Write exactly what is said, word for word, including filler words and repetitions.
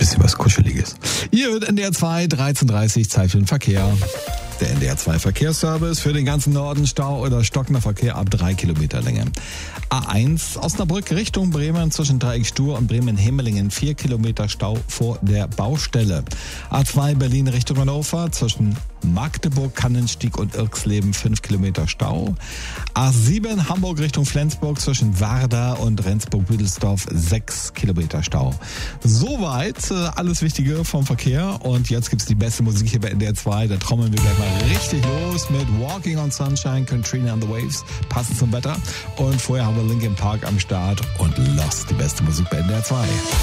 bisschen was Kuscheliges. Hier wird N D R zwei, dreizehn Uhr dreißig, Zeit für den Verkehr. Der N D R zwei Verkehrsservice für den ganzen Norden, Stau oder stockender Verkehr ab drei Kilometer Länge. A eins Osnabrück Richtung Bremen zwischen Dreieck Stur und Bremen-Hemmelingen vier Kilometer Stau vor der Baustelle. A zwei Berlin Richtung Hannover zwischen Magdeburg, Kannenstieg und Irxleben fünf Kilometer Stau. A sieben Hamburg Richtung Flensburg zwischen Warda und Rendsburg-Büdelsdorf sechs Kilometer Stau. Soweit äh, alles Wichtige vom Verkehr und jetzt gibt's die beste Musik hier bei N D R zwei. Da trommeln wir gleich mal richtig los mit Walking on Sunshine, Katrina and the Waves, passend zum Wetter. Und vorher haben wir Linkin Park am Start und Lost, die beste Musik bei N D R zwei.